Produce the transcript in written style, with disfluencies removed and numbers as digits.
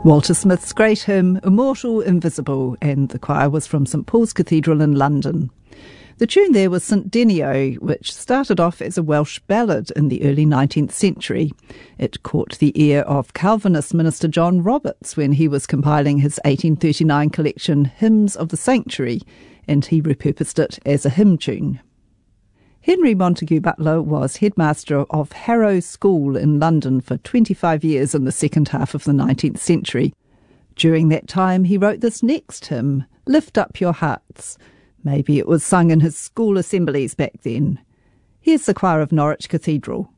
Walter Smith's great hymn, Immortal, Invisible, and the choir was from St Paul's Cathedral in London. The tune there was St Denio, which started off as a Welsh ballad in the early 19th century. It caught the ear of Calvinist minister John Roberts when he was compiling his 1839 collection Hymns of the Sanctuary, and he repurposed it as a hymn tune. Henry Montagu Butler was headmaster of Harrow School in London for 25 years in the second half of the 19th century. During that time, he wrote this next hymn, Lift Up Your Hearts. Maybe it was sung in his school assemblies back then. Here's the choir of Norwich Cathedral.